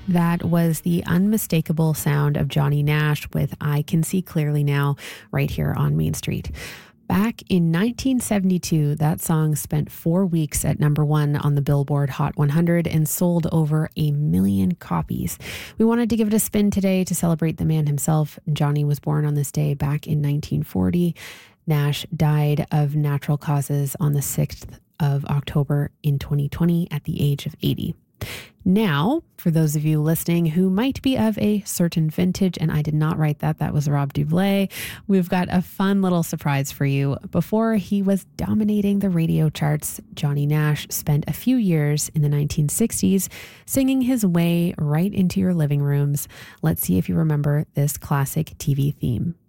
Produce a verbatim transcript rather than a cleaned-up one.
That was the unmistakable sound of Johnny Nash with I Can See Clearly Now, right here on Main Street. Back in nineteen seventy-two, that song spent four weeks at number one on the Billboard Hot one hundred and sold over a million copies. We wanted to give it a spin today to celebrate the man himself. Johnny was born on this day back in nineteen forty. Nash died of natural causes on the sixth of October in twenty twenty at the age of eighty. Now, for those of you listening who might be of a certain vintage, and I did not write that, that was Rob Doublé, we've got a fun little surprise for you. Before he was dominating the radio charts, Johnny Nash spent a few years in the nineteen sixties singing his way right into your living rooms. Let's see if you remember this classic T V theme.